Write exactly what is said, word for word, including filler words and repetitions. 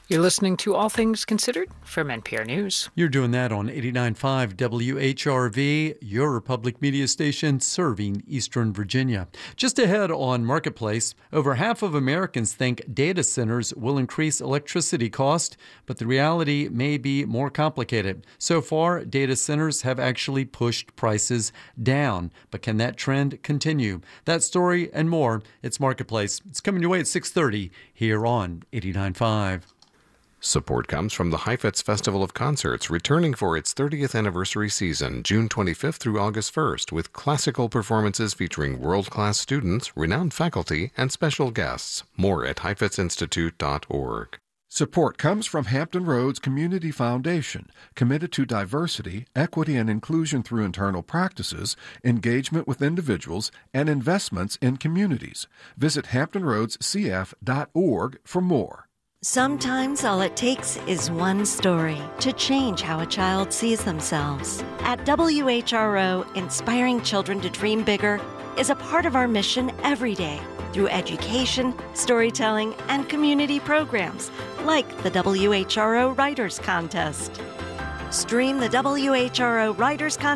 You're listening to All Things Considered from N P R News. You're doing that on eighty-nine point five W H R V, your public media station serving Eastern Virginia. Just ahead on Marketplace, over half of Americans think data centers will increase electricity cost, but the reality may be more complicated. So far, data centers have actually pushed prices down, but can that trend continue? That story and more, it's Marketplace. It's coming your way at six thirty here on eighty-nine point five. Support comes from the Heifetz Festival of Concerts, returning for its thirtieth anniversary season, June twenty-fifth through August first, with classical performances featuring world-class students, renowned faculty, and special guests. More at heifetz institute dot org. Support comes from Hampton Roads Community Foundation, committed to diversity, equity, and inclusion through internal practices, engagement with individuals, and investments in communities. Visit hampton roads c f dot org for more. Sometimes all it takes is one story to change how a child sees themselves. At W H R O, inspiring children to dream bigger is a part of our mission every day through education, storytelling, and community programs like the W H R O Writers Contest. Stream the W H R O Writers Contest